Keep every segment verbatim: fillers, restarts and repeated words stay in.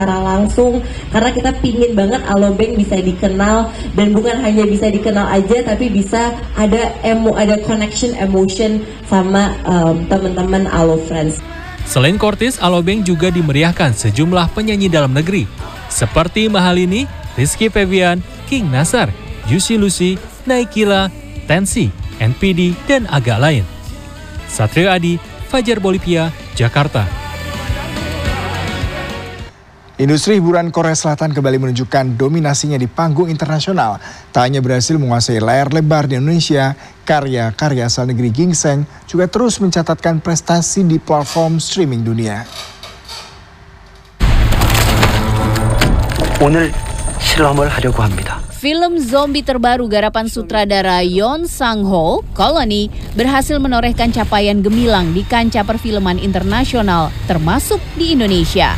secara langsung, karena kita pingin banget Alobank bisa dikenal, dan bukan hanya bisa dikenal aja, tapi bisa ada emo, ada connection emotion sama um, teman-teman Alo Friends. Selain Kortis, Alobank juga dimeriahkan sejumlah penyanyi dalam negeri seperti Mahalini, Rizky Febian, King Nasar, Juicy Lucy, Naikila, Tensi, N P D, dan agak lain. Satrio Adi, Fajar Bolivia, Jakarta. Industri hiburan Korea Selatan kembali menunjukkan dominasinya di panggung internasional. Tak hanya berhasil menguasai layar lebar di Indonesia, karya-karya asal negeri gingseng juga terus mencatatkan prestasi di platform streaming dunia. 오늘 실험을 하려고 합니다. Film zombie terbaru garapan sutradara Yeon Sang-ho, Colony, berhasil menorehkan capaian gemilang di kancah perfilman internasional, termasuk di Indonesia.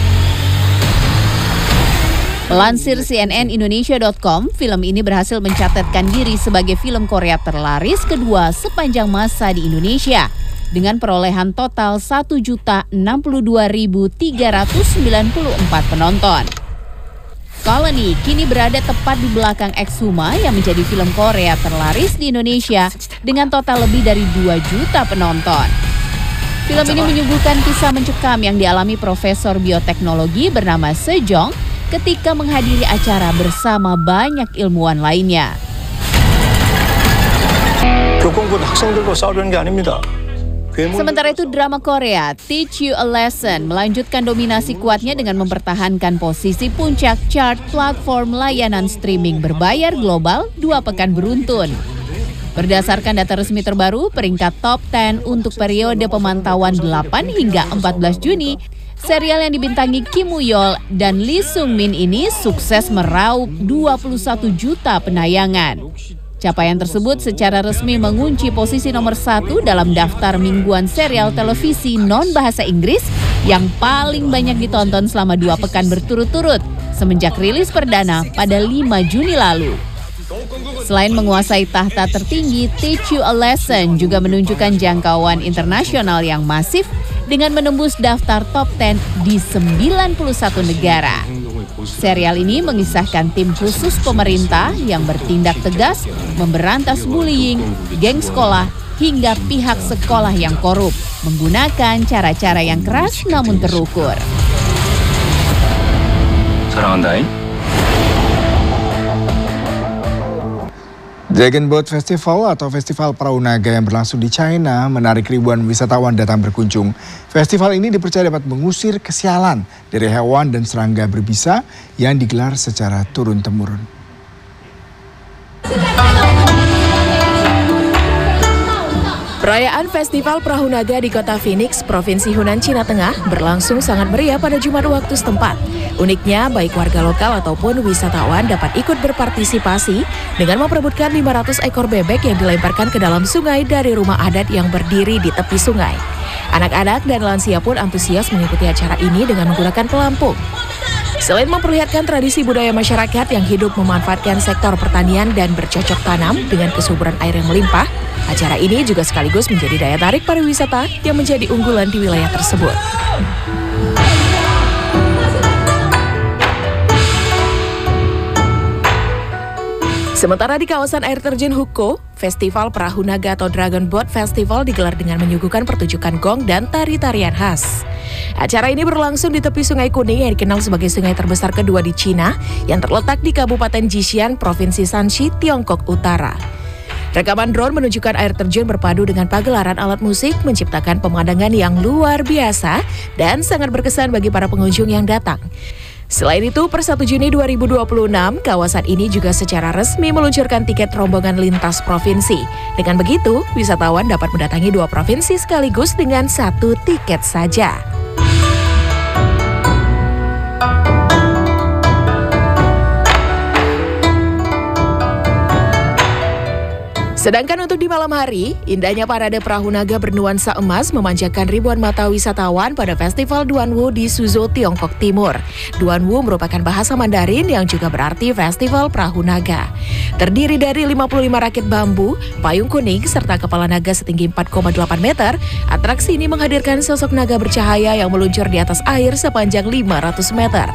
Melansir C N N Indonesia dot com, film ini berhasil mencatatkan diri sebagai film Korea terlaris kedua sepanjang masa di Indonesia, dengan perolehan total satu juta enam puluh dua ribu tiga ratus sembilan puluh empat penonton. Colony kini berada tepat di belakang Exhuma yang menjadi film Korea terlaris di Indonesia dengan total lebih dari dua juta penonton. Film ini menyuguhkan kisah mencekam yang dialami Profesor Bioteknologi bernama Sejong ketika menghadiri acara bersama banyak ilmuwan lainnya. 교권군 학생들과 싸우려는 게 아닙니다. Sementara itu, drama Korea Teach You a Lesson melanjutkan dominasi kuatnya dengan mempertahankan posisi puncak chart platform layanan streaming berbayar global dua pekan beruntun. Berdasarkan data resmi terbaru, peringkat top sepuluh untuk periode pemantauan delapan hingga empat belas Juni, serial yang dibintangi Kim Woo-yeol dan Lee Sung-min ini sukses meraup dua puluh satu juta penayangan. Capaian tersebut secara resmi mengunci posisi nomor satu dalam daftar mingguan serial televisi non-bahasa Inggris yang paling banyak ditonton selama dua pekan berturut-turut semenjak rilis perdana pada lima Juni lalu. Selain menguasai tahta tertinggi, Teach You a Lesson juga menunjukkan jangkauan internasional yang masif dengan menembus daftar top sepuluh di sembilan puluh satu negara. Serial ini mengisahkan tim khusus pemerintah yang bertindak tegas memberantas bullying, geng sekolah, hingga pihak sekolah yang korup, menggunakan cara-cara yang keras namun terukur. Dragon Boat Festival atau Festival Perahu Naga yang berlangsung di China menarik ribuan wisatawan datang berkunjung. Festival ini dipercaya dapat mengusir kesialan dari hewan dan serangga berbisa yang digelar secara turun-temurun. Perayaan Festival Perahu Naga di kota Phoenix, Provinsi Hunan, Cina Tengah berlangsung sangat meriah pada Jumat waktu setempat. Uniknya, baik warga lokal ataupun wisatawan dapat ikut berpartisipasi dengan memperebutkan lima ratus ekor bebek yang dilemparkan ke dalam sungai dari rumah adat yang berdiri di tepi sungai. Anak-anak dan lansia pun antusias mengikuti acara ini dengan menggunakan pelampung. Selain memperlihatkan tradisi budaya masyarakat yang hidup memanfaatkan sektor pertanian dan bercocok tanam dengan kesuburan air yang melimpah, acara ini juga sekaligus menjadi daya tarik pariwisata yang menjadi unggulan di wilayah tersebut. Sementara di kawasan air terjun Hukko, Festival Perahu Naga atau Dragon Boat Festival digelar dengan menyuguhkan pertunjukan gong dan tari-tarian khas. Acara ini berlangsung di tepi Sungai Kuning yang dikenal sebagai sungai terbesar kedua di Cina yang terletak di Kabupaten Jixian, Provinsi Shanxi, Tiongkok Utara. Rekaman drone menunjukkan air terjun berpadu dengan pagelaran alat musik menciptakan pemandangan yang luar biasa dan sangat berkesan bagi para pengunjung yang datang. Selain itu, per satu Juni dua ribu dua puluh enam, kawasan ini juga secara resmi meluncurkan tiket rombongan lintas provinsi. Dengan begitu, wisatawan dapat mendatangi dua provinsi sekaligus dengan satu tiket saja. Sedangkan untuk di malam hari, indahnya parade perahu naga bernuansa emas memanjakan ribuan mata wisatawan pada Festival Duanwu di Suzhou, Tiongkok Timur. Duanwu merupakan bahasa Mandarin yang juga berarti Festival Perahu Naga. Terdiri dari lima puluh lima rakit bambu, payung kuning, serta kepala naga setinggi empat koma delapan meter, atraksi ini menghadirkan sosok naga bercahaya yang meluncur di atas air sepanjang lima ratus meter.